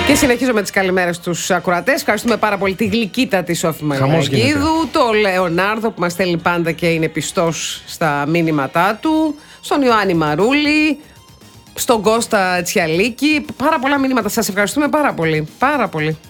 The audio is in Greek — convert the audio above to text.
Και συνεχίζω με τις καλημέρες στους ακροατές. Ευχαριστούμε πάρα πολύ τη γλυκύτατη Σόφη Μαγαγίδου, το Λεωνάρδο που μας στέλνει πάντα και είναι πιστός στα μήνυματά του, στον Ιωάννη Μαρούλη, στον Κώστα Τσιαλίκη. Πάρα πολλά μηνύματα. Σας ευχαριστούμε πάρα πολύ. Πάρα πολύ.